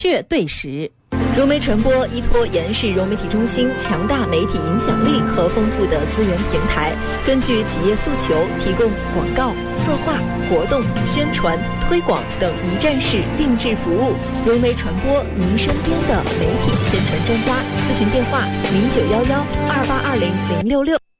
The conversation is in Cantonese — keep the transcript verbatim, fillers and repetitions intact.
确对实。 融媒传播依托延世融媒体中心强大媒体影响力和丰富的资源平台，根据企业诉求，提供广告、策划、活动、宣传、推广等一站式定制服务。融媒传播，您身边的媒体宣传专家。咨询电话：零九幺幺二八二零零六六。